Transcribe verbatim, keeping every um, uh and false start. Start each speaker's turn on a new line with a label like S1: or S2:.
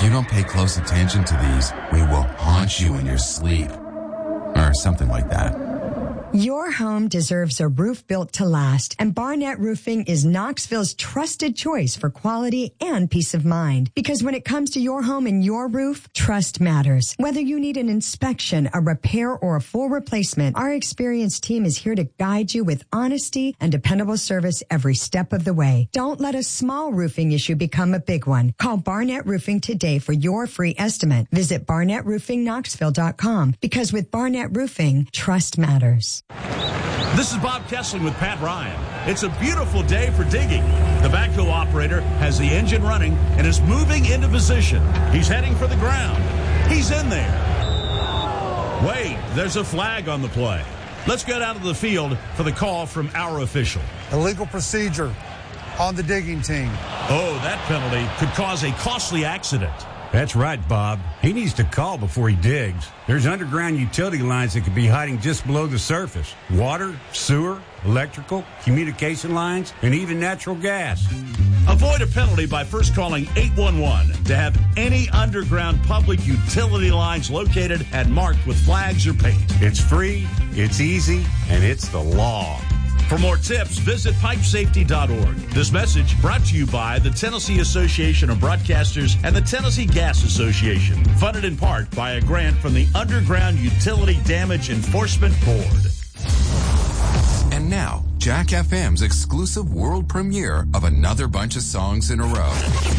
S1: If you don't pay close attention to these, we will haunt you in your sleep. Or something like that.
S2: Your home deserves a roof built to last, and Barnett Roofing is Knoxville's trusted choice for quality and peace of mind. Because when it comes to your home and your roof, trust matters. Whether you need an inspection, a repair, or a full replacement, our experienced team is here to guide you with honesty and dependable service every step of the way. Don't let a small roofing issue become a big one. Call Barnett Roofing today for your free estimate. Visit barnett roofing knoxville dot com, because with Barnett Roofing, trust matters.
S3: This is Bob Kessling with Pat Ryan. It's a beautiful day for digging. The backhoe operator has the engine running and is moving into position. He's heading for the ground. He's in there. Wait, there's a flag on the play. Let's go down to the field for the call from our official.
S4: Illegal procedure on the digging team.
S3: Oh, that penalty could cause a costly accident.
S5: That's right, Bob. He needs to call before he digs. There's underground utility lines that could be hiding just below the surface. Water, sewer, electrical, communication lines, and even natural gas.
S3: Avoid a penalty by first calling eight one one to have any underground public utility lines located and marked with flags or paint.
S5: It's free, it's easy, and it's the law.
S3: For more tips, visit pipe safety dot org. This message brought to you by the Tennessee Association of Broadcasters and the Tennessee Gas Association, funded in part by a grant from the Underground Utility Damage Enforcement Board.
S1: And now, Jack F M's exclusive world premiere of Another Bunch of Songs in a Row.